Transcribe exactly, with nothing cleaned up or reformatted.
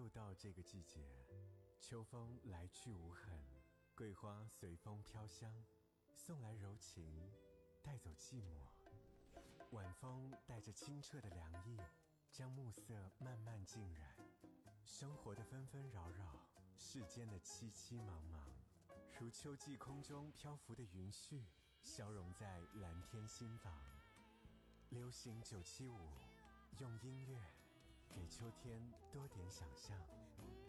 到这个季节，秋风来去无痕，桂花随风飘香，送来柔情，带走寂寞。晚风带着清澈的凉意，将暮色慢慢浸染。生活的纷纷扰扰，世间的凄凄茫茫，如秋季空中漂浮的云絮，消融在蓝天心房。流行九七五，用音乐给秋天多点想象。